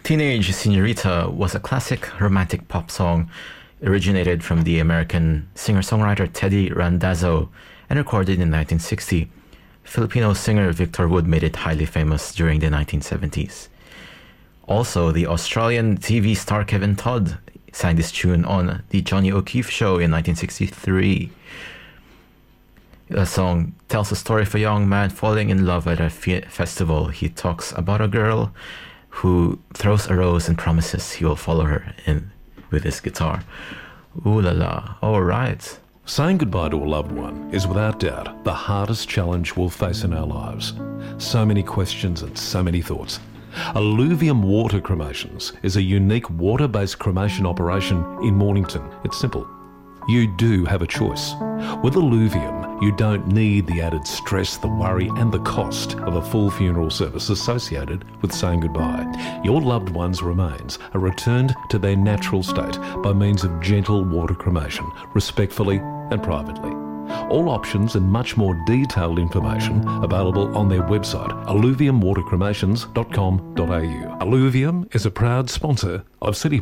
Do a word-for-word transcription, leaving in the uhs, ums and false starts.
Teenage Señorita was a classic romantic pop song originated from the American singer-songwriter Teddy Randazzo and recorded in nineteen sixty. Filipino singer Victor Wood made it highly famous during the nineteen seventies. Also, the Australian T V star Kevin Todd sang this tune on The Johnny O'Keefe Show in nineteen sixty-three. The song tells the story of a young man falling in love at a fe- festival. He talks about a girl who throws a rose and promises he will follow her in with his guitar. Ooh la la, all right. Saying goodbye to a loved one is without doubt the hardest challenge we'll face in our lives. So many questions and so many thoughts. Alluvium Water Cremations is a unique water-based cremation operation in Mornington. It's simple. You do have a choice. With Alluvium, you don't need the added stress, the worry and the cost of a full funeral service associated with saying goodbye. Your loved one's remains are returned to their natural state by means of gentle water cremation, respectfully and privately. All options and much more detailed information available on their website, alluvium water cremations dot com dot a u. Alluvium is a proud sponsor of City